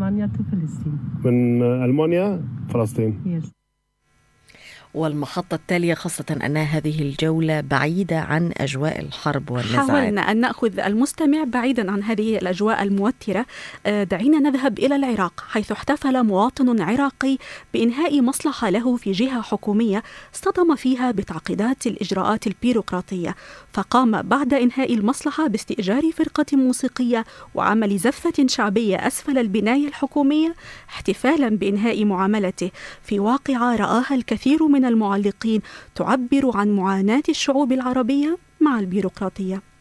من ألمانيا فلسطين. والمحطة التالية، خاصة أن هذه الجولة بعيدة عن أجواء الحرب والنزاعات. حاولنا أن نأخذ المستمع بعيدا عن هذه الأجواء الموترة. دعينا نذهب إلى العراق، حيث احتفل مواطن عراقي بإنهاء مصلحة له في جهة حكومية اصطدم فيها بتعقيدات الإجراءات البيروقراطية، فقام بعد إنهاء المصلحة باستئجار فرقة موسيقية وعمل زفة شعبية أسفل البناية الحكومية احتفالا بإنهاء معاملته، في واقعة رآها الكثير من المعلقين تعبر عن معاناة الشعوب العربية مع البيروقراطية.